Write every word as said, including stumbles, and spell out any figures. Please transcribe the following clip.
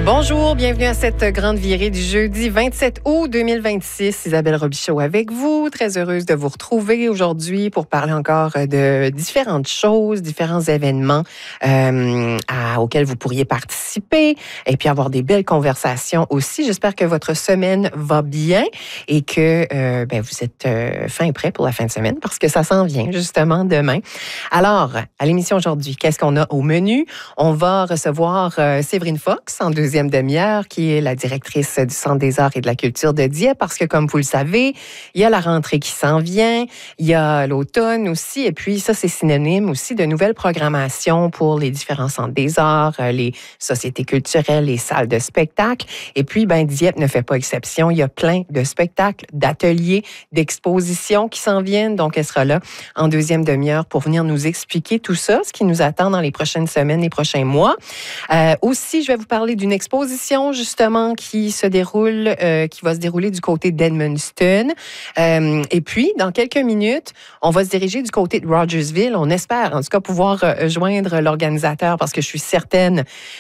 Bonjour, bienvenue à cette grande virée du jeudi vingt-sept août deux mille vingt-six. Isabelle Robichaud avec vous. Très heureuse de vous retrouver aujourd'hui pour parler encore de différentes choses, différents événements euh, à, auxquels vous pourriez participer et puis avoir des belles conversations aussi. J'espère que votre semaine va bien et que euh, ben, vous êtes euh, fin et prêt pour la fin de semaine parce que ça s'en vient justement demain. Alors, à l'émission aujourd'hui, qu'est-ce qu'on a au menu? On va recevoir euh, Séverine Fox en deuxième demi-heure, qui est la directrice du Centre des arts et de la culture de Dieppe, parce que, comme vous le savez, il y a la rentrée qui s'en vient, il y a l'automne aussi, et puis ça, c'est synonyme aussi de nouvelles programmations pour les différents centres des arts, les sociétés culturelles, les salles de spectacle. Et puis, ben, Dieppe ne fait pas exception. Il y a plein de spectacles, d'ateliers, d'expositions qui s'en viennent. Donc, elle sera là en deuxième demi-heure pour venir nous expliquer tout ça, ce qui nous attend dans les prochaines semaines, les prochains mois. Euh, aussi, je vais vous parler d'une exposition, justement, qui se déroule, euh, qui va se dérouler du côté d'Edmundston. Euh, et puis, dans quelques minutes, on va se diriger du côté de Rogersville. On espère, en tout cas, pouvoir euh, joindre l'organisateur parce que je suis certaine